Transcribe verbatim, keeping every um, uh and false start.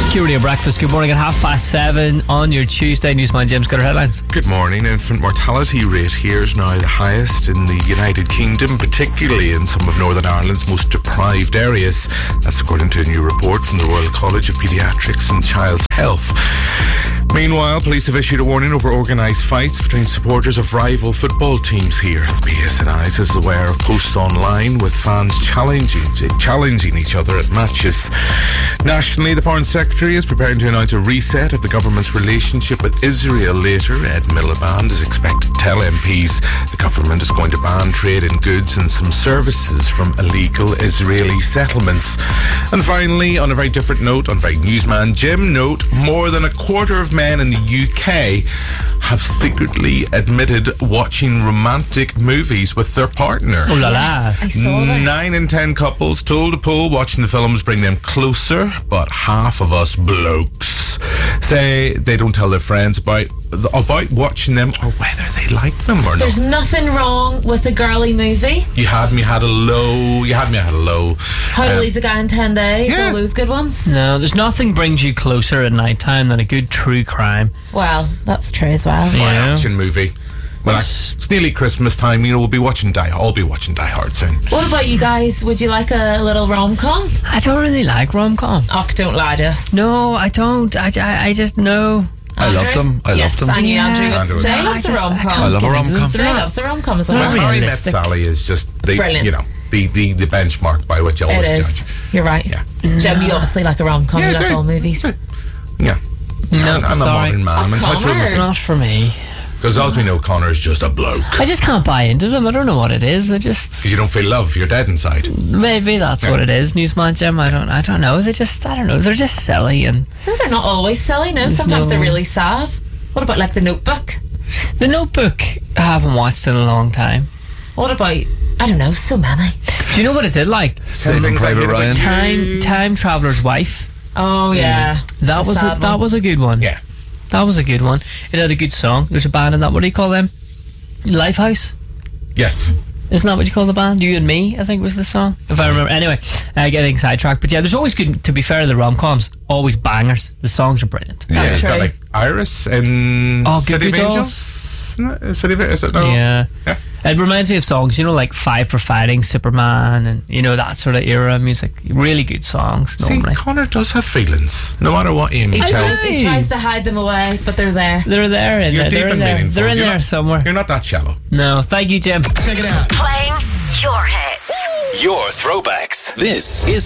Q Radio Breakfast. Good morning at half past seven on your Tuesday. Newsman Jim's got our headlines. Good morning. Infant mortality rate here is now the highest in the United Kingdom, particularly in some of Northern Ireland's most deprived areas. That's according to a new report from the Royal College of Paediatrics and Child's Health. Meanwhile, police have issued a warning over organised fights between supporters of rival football teams here. The B S N I is aware of posts online with fans challenging challenging each other at matches. Nationally, the Foreign Secretary is preparing to announce a reset of the government's relationship with Israel later. Ed Miliband is expected to tell M Ps the government is going to ban trade in goods and some services from illegal Israeli settlements. And finally, on a very different note, on a very Newsman Jim note, more than a quarter of men in the U K have secretly admitted watching romantic movies with their partner. Oh la la. Yes, I saw this. Nine in ten couples told a poll watching the films bring them closer, but half of us blokes say they don't tell their friends about about watching them or whether they like them or not. There's nothing wrong with a girly movie. You had me had a low. You had me had a low. How to um, Lose a Guy in ten days. yeah. All those good ones. No, there's nothing brings you closer at night time than a good true crime. Well, that's true as well. Or an Yeah. action movie. Well, I, it's nearly Christmas time. You know, we'll be watching Die. I'll be watching Die Hard soon. What about you guys? Would you like a little rom-com? I don't really like rom-com. Oh, don't lie to us. No, I don't. I, I, I just know. I loved them. I yes, loved them. I knew Yeah. Andrew. Andrew. Jay No, loves I a just- I rom-com. can't I love a get into rom-com. them. Jay loves a rom-com as well. They're How I Met realistic. Sally is just the Brilliant. you know the, the, the benchmark by which you It always is. judge. You're right. Yeah. Jim, you obviously like a rom-com. Yeah, You I like do. all movies. Yeah. No, I'm, I'm a sorry. modern man. I'm in touch with Connor. him. Not for me. Because as we know, Connor's just a bloke. I just can't buy into them. I don't know what it is. I just Because you don't feel love. You're dead inside. maybe that's Yeah. what it is. Newsman Jim. I don't. I don't know. They just. I don't know. They're just silly and No, they're not always silly. No, There's sometimes no- they're really sad. What about like The Notebook? The Notebook. I haven't watched in a long time. What about, I don't know, so many. Do you know what it did like? Saving Things I Private hate about Ryan. you. Time Time Traveler's Wife. Oh yeah, That It's was a, sad that one. was a good one. Yeah. That was a good one. It had a good song. There's a band in that. What do you call them? Lifehouse. Yes. Isn't that what you call the band? You and Me, I think was the song, if I remember. Anyway, uh, getting sidetracked. But yeah, there's always good. To be fair to the rom-coms, always bangers. The songs are brilliant. Yeah, That's you've got true. like Iris in Oh, City Goo of Goo Angels. Dolls. Isn't it? City of Is it? No. Yeah. Yeah. It reminds me of songs, you know, like Five for Fighting, Superman, and you know that sort of era music. Really good songs See, normally. Connor does have feelings, no matter what Amy He tells. tries, he tries to hide them away, but they're there. They're there in You're there. deep They're in and there. meaningful. They're in You're there not- somewhere. You're not that shallow. No, thank you, Jim. Playing your hits. Your throwbacks. This is